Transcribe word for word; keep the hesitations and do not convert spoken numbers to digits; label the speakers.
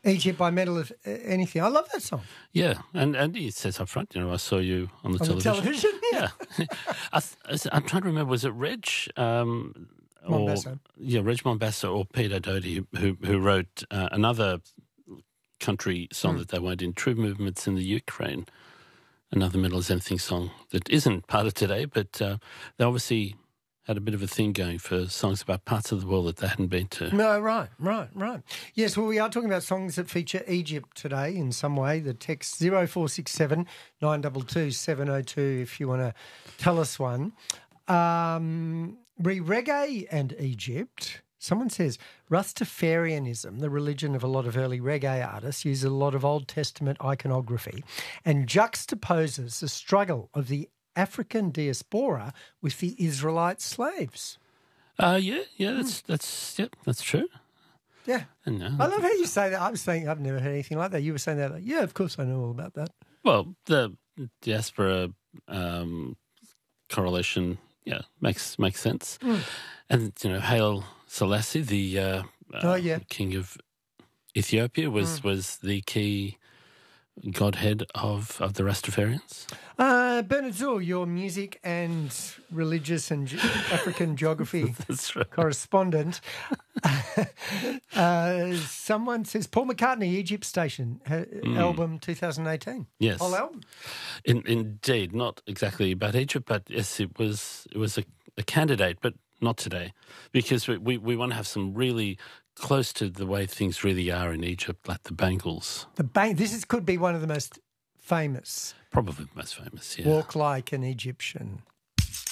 Speaker 1: Egypt by Metal of Anything. I love that song.
Speaker 2: Yeah, and, and it says up front, you know, I saw you on the
Speaker 1: On
Speaker 2: television.
Speaker 1: the television, yeah.
Speaker 2: Yeah. I th- I'm trying to remember, was it Reg? Um, or,
Speaker 1: Mombassa.
Speaker 2: Yeah, Reg Mombassa or Peter Doty who, who wrote uh, another country song
Speaker 1: Mm.
Speaker 2: that they weren't in, True Movements in the Ukraine, another Metal as Anything song that isn't part of today, but uh, they obviously had a bit of a thing going for songs about parts of the world that they hadn't been to.
Speaker 1: No, right, right, right. Yes, well, we are talking about songs that feature Egypt today in some way. The text zero four six seven nine two two seven zero two if you want to tell us one. Um, re reggae and Egypt. Someone says Rastafarianism, the religion of a lot of early reggae artists, uses a lot of Old Testament iconography and juxtaposes the struggle of the African diaspora with the Israelite slaves.
Speaker 2: Uh, yeah, yeah, that's, that's, yep, that's true.
Speaker 1: Yeah.
Speaker 2: And, uh,
Speaker 1: I love how you say that. I was saying I've never heard anything like that. You were saying that, like, yeah, of course I know all about that.
Speaker 2: Well, the diaspora um, correlation, yeah, makes makes sense.
Speaker 1: Mm.
Speaker 2: And, you know, Haile Selassie, the uh,
Speaker 1: Oh,
Speaker 2: uh,
Speaker 1: yeah.
Speaker 2: king of Ethiopia, was,
Speaker 1: Mm.
Speaker 2: was the key godhead of, of the Rastafarians.
Speaker 1: Uh, Bernard Zool, your music and religious and ge- African geography
Speaker 2: That's right.
Speaker 1: correspondent. uh, someone says Paul McCartney, Egypt Station, uh, album twenty eighteen.
Speaker 2: Yes.
Speaker 1: Whole album.
Speaker 2: In, indeed, not exactly about Egypt, but yes, it was it was a, a candidate, but not today, because we, we, we want to have some really close to the way things really are in Egypt, like the Bangles.
Speaker 1: The bang- This is, could be one of the most famous.
Speaker 2: Probably the most famous, yeah.
Speaker 1: Walk Like an Egyptian.